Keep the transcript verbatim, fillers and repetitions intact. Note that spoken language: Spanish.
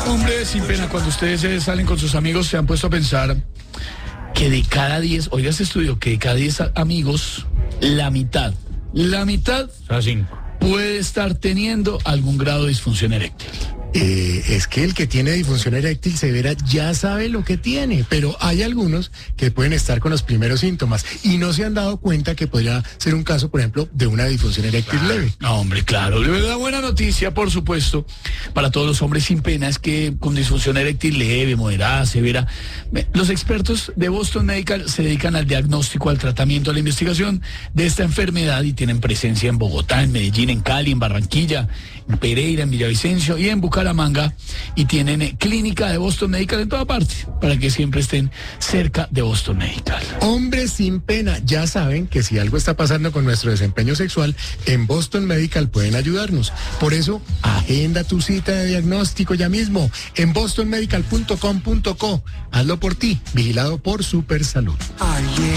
Hombre, sin pena, cuando ustedes eh, salen con sus amigos, se han puesto a pensar que de cada diez, oiga este estudio, que de cada diez amigos, la mitad, la mitad A cinco. puede estar teniendo algún grado de disfunción eréctil. Eh, es que el que tiene disfunción eréctil severa ya sabe lo que tiene, pero hay algunos que pueden estar con los primeros síntomas y no se han dado cuenta que podría ser un caso, por ejemplo, de una disfunción eréctil leve. No, hombre, claro. De verdad, buena noticia, por supuesto, para todos los hombres sin pena, es que con disfunción eréctil leve, moderada, severa, los expertos de Boston Medical se dedican al diagnóstico, al tratamiento, a la investigación de esta enfermedad y tienen presencia en Bogotá, en Medellín, en Cali, en Barranquilla, en Pereira, en Villavicencio y en Bucaramanga, y tienen eh, clínica de Boston Medical en toda parte, para que siempre estén cerca de Boston Medical. Hombres sin pena ya saben que si algo está pasando con nuestro desempeño sexual, en Boston Medical pueden ayudarnos. Por eso, agenda tu cita de diagnóstico ya mismo en boston medical punto com punto co. Hazlo por ti, vigilado por Supersalud.